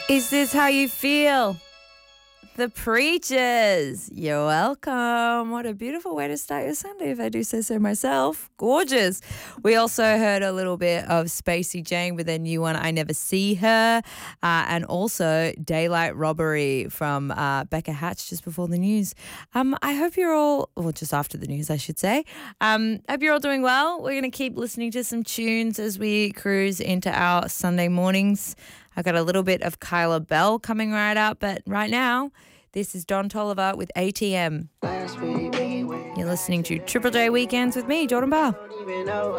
Is this how you feel? The Preachers. You're welcome. What a beautiful way to start your Sunday, if I do say so myself. Gorgeous. We also heard a little bit of Spacey Jane with their new one, I Never See Her, and also Daylight Robbery from Becca Hatch just before the news. I hope you're all, well, just after the news, I should say. Hope you're all doing well. We're going to keep listening to some tunes as we cruise into our Sunday mornings. I got a little bit of Kyla Bell coming right up, but right now, this is Don Toliver with ATM. You're listening to Triple J Weekends with me, Jordan Barr.